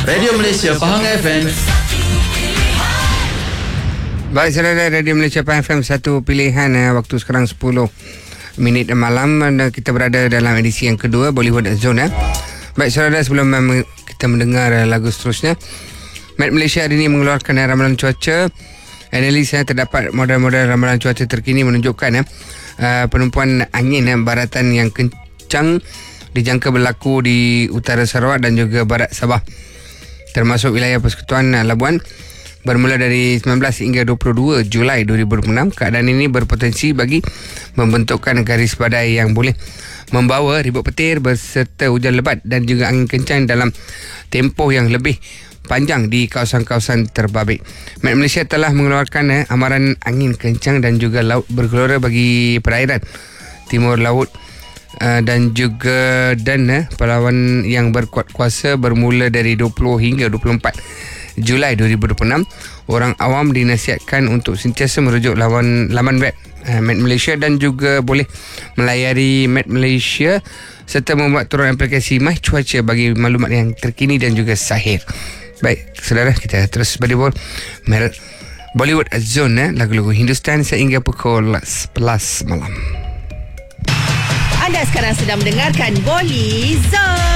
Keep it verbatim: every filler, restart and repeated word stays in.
Radio Malaysia Pahang F M. Baik, saudara, Radio Malaysia Pahang F M, satu pilihan. eh, Waktu sekarang sepuluh minit malam dan kita berada dalam edisi yang kedua Bollywood Zone. eh. Baik, saudara, sebelum um, kita mendengar uh, lagu seterusnya, Met Malaysia hari ini mengeluarkan uh, ramalan cuaca. Analis uh, terdapat model-model ramalan cuaca terkini menunjukkan uh, uh, penumpuan angin uh, baratan yang kencang dijangka berlaku di utara Sarawak dan juga barat Sabah, termasuk wilayah Persekutuan uh, Labuan bermula dari sembilan belas hingga dua puluh dua Julai dua ribu dua puluh enam. Keadaan ini berpotensi bagi membentukkan garis badai yang boleh membawa ribut petir berserta hujan lebat dan juga angin kencang dalam tempoh yang lebih panjang di kawasan-kawasan terbabit. Met Malaysia telah mengeluarkan eh, amaran angin kencang dan juga laut bergelora bagi perairan timur laut uh, dan juga dan eh, perlawanan yang berkuat kuasa bermula dari dua puluh hingga dua puluh empat Julai dua ribu dua puluh enam. Orang awam dinasihatkan untuk sentiasa merujuk lawan laman web uh, Met Malaysia dan juga boleh melayari Met Malaysia serta membuat turun aplikasi My Cuaca bagi maklumat yang terkini dan juga sahih. Baik, saudara, kita terus berdialog Bollywood Zone, eh, lagu-lagu Hindustan sehingga pukul sebelas malam. Anda sekarang sedang mendengarkan Bolly Zone.